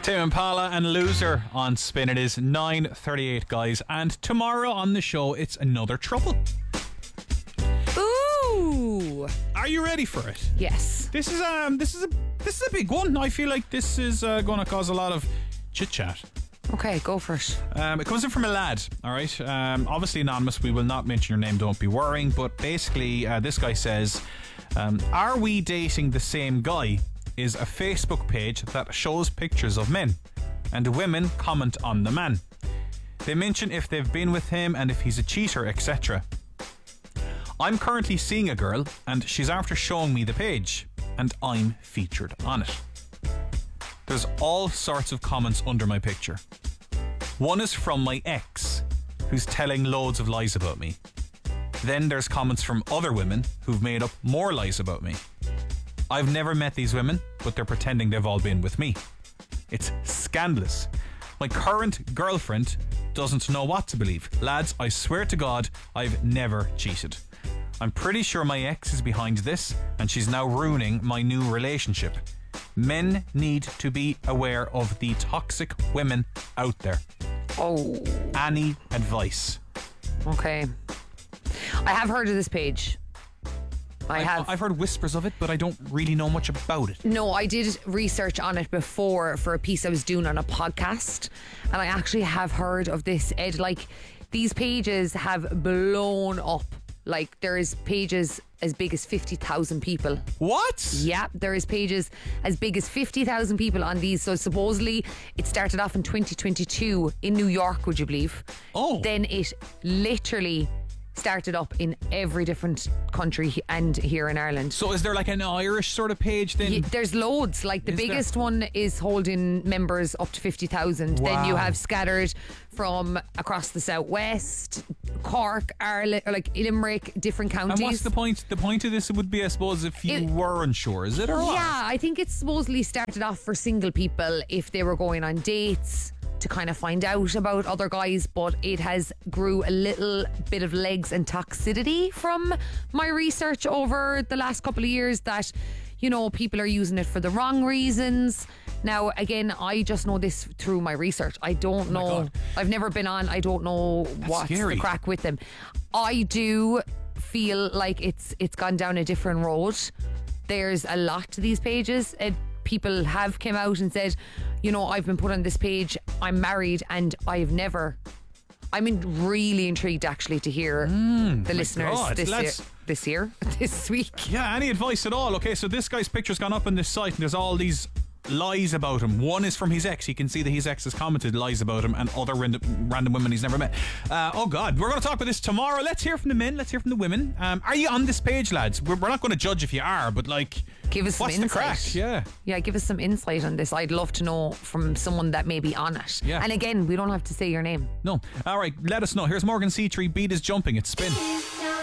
Tame Impala and Loser on Spin. It is 9:38, guys, and tomorrow on the show it's Another Trouble. Ooh! Are you ready for it? Yes. This is a big one. I feel like this is going to cause a lot of chit chat. Okay, go for it. It comes in from a lad, all right? Obviously anonymous, we will not mention your name, don't be worrying. But basically, this guy says, Are We Dating the Same Guy? Is a Facebook page that shows pictures of men, and the women comment on the man. They mention if they've been with him and if he's a cheater, etc. I'm currently seeing a girl, and she's after showing me the page, and I'm featured on it. There's all sorts of comments under my picture. One is from my ex, who's telling loads of lies about me. Then there's comments from other women who've made up more lies about me. I've never met these women, but they're pretending they've all been with me. It's scandalous. My current girlfriend doesn't know what to believe. Lads, I swear to God, I've never cheated. I'm pretty sure my ex is behind this, and she's now ruining my new relationship. Men need to be aware of the toxic women out there. Oh. Any advice? Okay. I have heard of this page. I've heard whispers of it, but I don't really know much about it. No, I did research on it before for a piece I was doing on a podcast, and I actually have heard of this, Ed. Like, these pages have blown up. Like, there is pages as big as 50,000 people. What? Yeah, there is pages as big as 50,000 people on these. So supposedly it started off in 2022 in New York, would you believe? Oh. Then it literally started up in every different country and here in Ireland. So is there like an Irish sort of page then? There's loads. Like, the biggest one is holding members up to 50,000. Wow. Then you have scattered from across the southwest, Cork, Ireland, like Limerick, different counties. And what's the point? The point of this would be, I suppose, if you were unsure, is it, or what? Yeah, I think it supposedly started off for single people if they were going on dates to kind of find out about other guys, but it has grew a little bit of legs and toxicity from my research over the last couple of years, that, you know, people are using it for the wrong reasons. Now, again, I just know this through my research. I don't know. I've never been on. I don't know what's the crack with them. I do feel like it's gone down a different road. There's a lot to these pages. People have come out and said, you know, I've been put on this page, I'm married, and I've never. I'm really intrigued actually to hear the listeners this week. Yeah, any advice at all? Okay, so this guy's picture's gone up on this site and there's all these lies about him. One is from his ex. You can see that his ex has commented lies about him and other random women he's never met. Oh God, we're going to talk about this tomorrow. Let's hear from the men, let's hear from the women. Are you on this page, lads? We're not going to judge if you are, but like, give us some insight. What's the crack? Yeah, give us some insight on this. I'd love to know from someone that may be on it. Yeah. And again, we don't have to say your name. No. Alright, let us know. Here's Morgan C3, Beat Is Jumping. It's Spin.